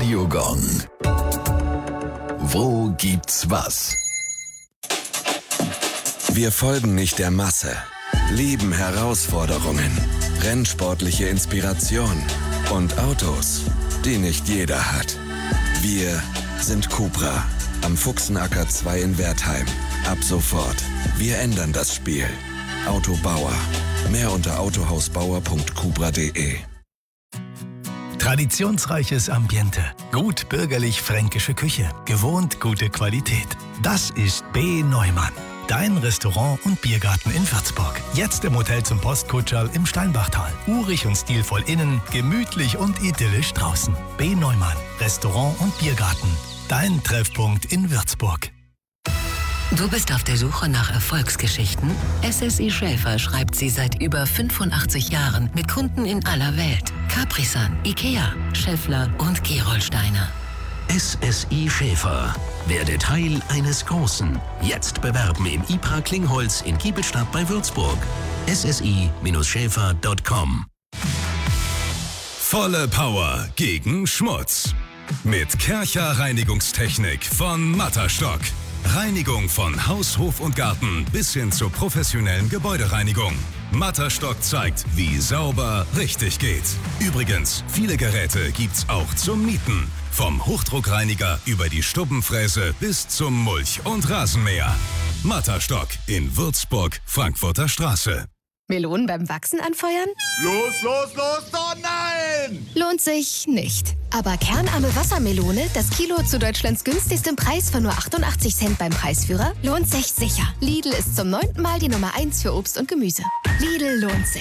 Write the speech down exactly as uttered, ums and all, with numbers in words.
Radio Gong. Wo gibt's was? Wir folgen nicht der Masse, lieben Herausforderungen, rennsportliche Inspiration und Autos, die nicht jeder hat. Wir sind Cupra am Fuchsenacker zwei in Wertheim. Ab sofort. Wir ändern das Spiel. Autobauer. Mehr unter autohausbauer punkt cupra punkt de. Traditionsreiches Ambiente, gut bürgerlich-fränkische Küche, gewohnt gute Qualität. Das ist B. Neumann, dein Restaurant und Biergarten in Würzburg. Jetzt im Hotel zum Postkutscherl im Steinbachtal. Urig und stilvoll innen, gemütlich und idyllisch draußen. B. Neumann, Restaurant und Biergarten. Dein Treffpunkt in Würzburg. Du bist auf der Suche nach Erfolgsgeschichten? S S I Schäfer schreibt sie seit über fünfundachtzig Jahren mit Kunden in aller Welt. Capri-Sun, Ikea, Schaeffler und Gerolsteiner. S S I Schäfer. Werde Teil eines Großen. Jetzt bewerben im I P R A Klingholz in Giebelstadt bei Würzburg. S S I Schäfer punkt com. Volle Power gegen Schmutz. Mit Kärcher Reinigungstechnik von Matterstock. Reinigung von Haus, Hof und Garten bis hin zur professionellen Gebäudereinigung. Matterstock zeigt, wie sauber richtig geht. Übrigens, viele Geräte gibt's auch zum Mieten. Vom Hochdruckreiniger über die Stubbenfräse bis zum Mulch- und Rasenmäher. Matterstock in Würzburg, Frankfurter Straße. Melonen beim Wachsen anfeuern? Los, los, los, oh nein! Lohnt sich nicht. Aber kernarme Wassermelone, das Kilo zu Deutschlands günstigstem Preis von nur achtundachtzig Cent beim Preisführer, lohnt sich sicher. Lidl ist zum neunten Mal die Nummer eins für Obst und Gemüse. Lidl lohnt sich.